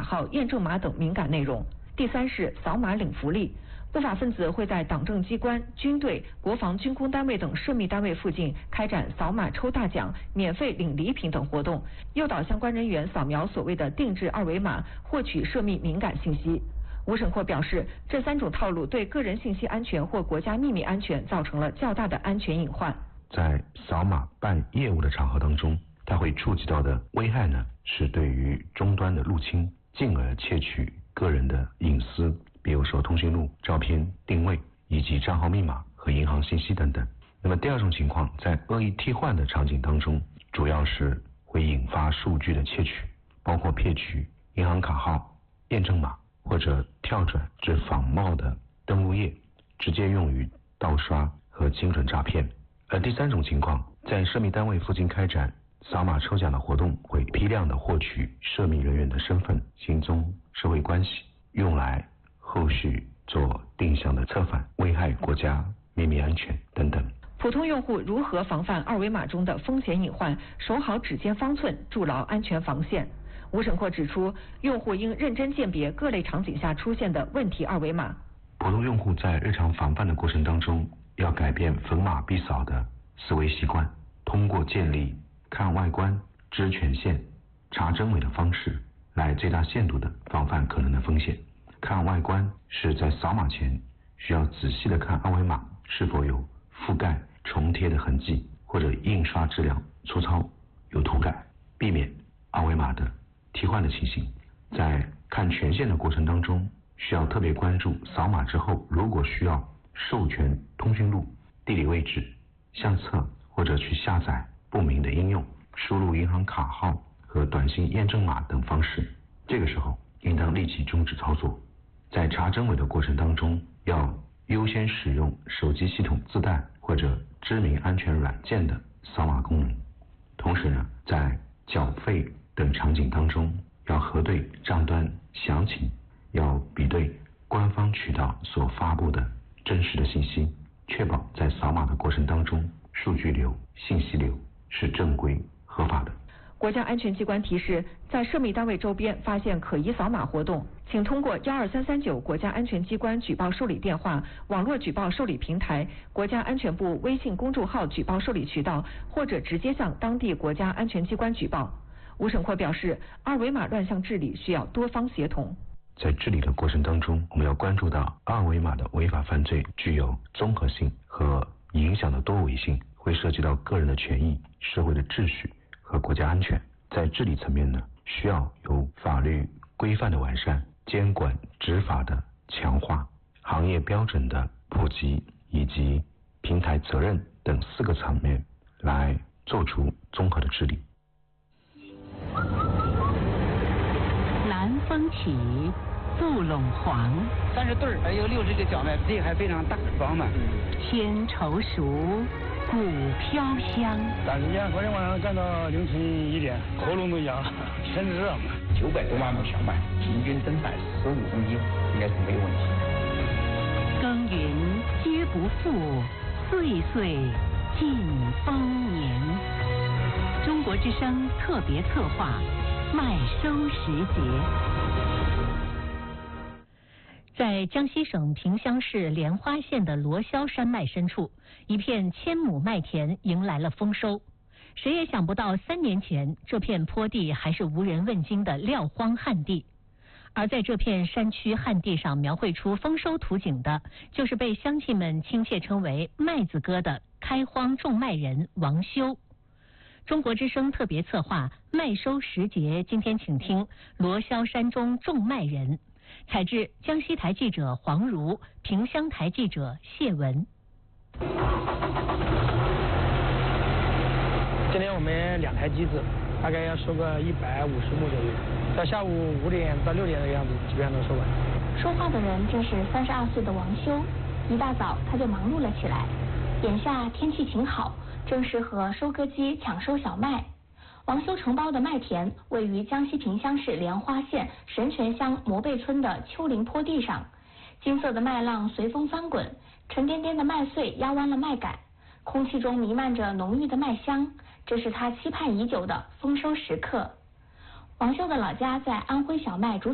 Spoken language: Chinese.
号验证码等敏感内容。第三是扫码领福利。不法分子会在党政机关、军队、国防军工单位等涉密单位附近开展扫码抽大奖、免费领礼品等活动，诱导相关人员扫描所谓的定制二维码，获取涉密敏感信息。吴审阔表示，这3种套路对个人信息安全或国家秘密安全造成了较大的安全隐患。 在扫码办业务的场合当中，它会触及到的危害呢，是对于终端的入侵，进而窃取个人的隐私，比如说通讯录、照片、定位以及账号密码和银行信息等等。那么第2种情况，在恶意替换的场景当中，主要是会引发数据的窃取，包括窃取银行卡号、验证码，或者跳转至仿冒的登录页，直接用于盗刷和精准诈骗。而第3种情况，在涉密单位附近开展扫码抽奖的活动，会批量的获取涉密人员的身份、行踪、社会关系，用来后续做定向的策反，危害国家秘密安全等等。 普通用户如何防范二维码中的风险隐患，守好指尖方寸，筑牢安全防线？吴审阔指出，用户应认真鉴别各类场景下出现的问题二维码。 普通用户在日常防范的过程当中，要改变逢码必扫的思维习惯，通过建立看外观、知权限、查真伪的方式，来最大限度的防范可能的风险。看外观是在扫码前需要仔细的看二维码是否有覆盖、重贴的痕迹，或者印刷质量粗糙、有涂改，避免二维码的替换的情形。在看权限的过程当中，需要特别关注扫码之后，如果需要授权通讯录、地理位置、相册或者去下载不明的应用，输入银行卡号和短信验证码等方式，这个时候应当立即终止操作。在查真伪的过程当中，要优先使用手机系统自带或者知名安全软件的扫码功能。同时呢，在缴费等场景当中，要核对账单详情，要比对官方渠道所发布的真实的信息，确保在扫码的过程当中，数据流、信息流是正规合法的。 国家安全机关提示，在涉密单位周边发现可疑扫码活动，请通过12339国家安全机关举报受理电话、网络举报受理平台、国家安全部微信公众号举报受理渠道，或者直接向当地国家安全机关举报。吴审阔表示，二维码乱象治理需要多方协同。 在治理的过程当中，我们要关注到二维码的违法犯罪具有综合性和影响的多维性，会涉及到个人的权益、社会的秩序和国家安全。在治理层面呢，需要有法律规范的完善、监管执法的强化、行业标准的普及以及平台责任等4个层面来做出综合的治理。 南风起，杜陇黄 30对儿，还有60个脚呢，这还非常大饱满。 天稠熟，谷飘香。 但是昨天晚上干到凌晨1点，喉咙都哑了，全是热嘛。 900多万亩小麦，平均增产15公斤，应该是没有问题。 耕耘皆不负，岁岁尽丰年。中国之声特别策划，麦收时节。在江西省萍乡市莲花县的罗霄山脉深处，一片1000亩麦田迎来了丰收。谁也想不到，3年前这片坡地还是无人问津的撂荒旱地，而在这片山区旱地上描绘出丰收图景的，就是被乡亲们亲切称为“麦子哥”的开荒种麦人王修。中国之声特别策划麦收时节，今天请听罗霄山中种麦人。采自江西台记者黄如，萍乡台记者谢文。 今天我们2台机子，大概要收个150亩左右，到下午5点到6点的样子，基本上都收完。 说话的人正是32岁的王修，一大早他就忙碌了起来。眼下天气晴好，正适合收割机抢收小麦。王修承包的麦田位于江西萍乡市莲花县神泉乡磨背村的丘陵坡地上，金色的麦浪随风翻滚，沉甸甸的麦穗压弯了麦秆，空气中弥漫着浓郁的麦香，这是他期盼已久的丰收时刻。王修的老家在安徽小麦主